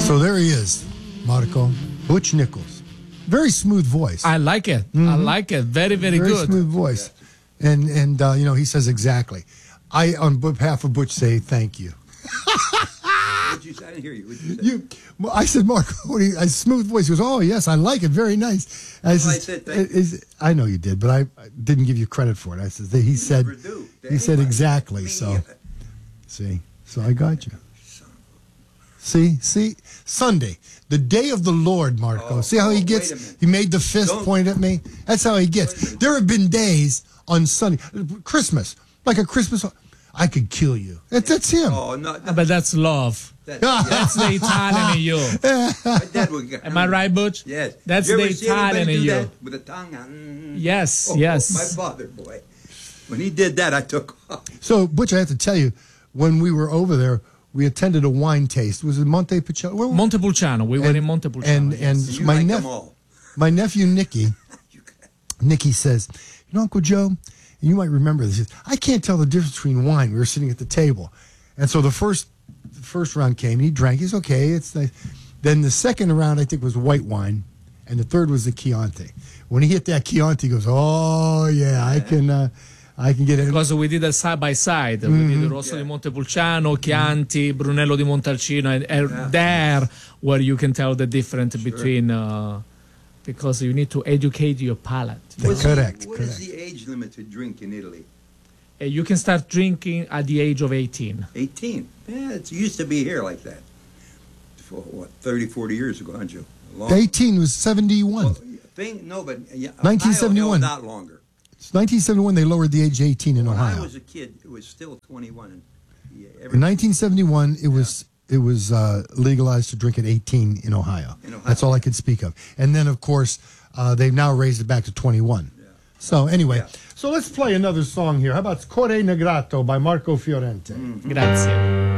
So there he is, Marco. Butch Nichols. Very smooth voice. I like it. I like it. Very, very good. Very smooth voice. And you know, he says exactly. I, on behalf of Butch, say thank you. What'd you say? I didn't hear you. What'd you say? I said, Marco, a smooth voice. He goes, oh, yes, I like it. Very nice. I said thank you. I know you did, but I didn't give you credit for it. I said, he said, never do. he said exactly. So, see, so I got you. See, Sunday, the day of the Lord, Marco. See how he gets? Wait a minute. He made the fist point at me. That's how he gets. There have been days on Sunday, Christmas, like a Christmas. I could kill you. That's him. Oh, no. But that's love. That's the Italian in you. My dad would, Am I right, Butch? Yes. That's you the ever see Italian anybody in do you. that with a tongue. Yes, Oh, yes. My father, boy. When he did that, I took off. So, Butch, I have to tell you, when we were over there, we attended a wine taste. Was it Montepulciano? Montepulciano. We were in Montepulciano. And yes. You my like them all. my nephew Nicky says, you know, Uncle Joe, you might remember this. He says, I can't tell the difference between wine. We were sitting at the table, and so the first round came, and he drank. He's okay. It's nice. Then the second round, I think, was white wine, and the third was the Chianti. When he hit that Chianti, he goes, "Oh yeah, I can get it." Because we did it side by side. We did Rosso di Montepulciano, Chianti, Brunello di Montalcino, and there where you can tell the difference between, because you need to educate your palate. Correct. What is the age limit to drink in Italy? You can start drinking at the age of 18. 18. Yeah, it used to be here like that. For what, 30, 40 years ago, aren't you? 18 was 71. Well, no, but 1971. Not longer. It's 1971. They lowered the age to 18 in When Ohio. I was a kid, it was still 21. In 1971, it was legalized to drink at 18 in Ohio. That's all I could speak of. And then, of course, they've now raised it back to 21. Yeah. So anyway, so let's play another song here. How about Core Negrato by Marco Fiorente? Grazie.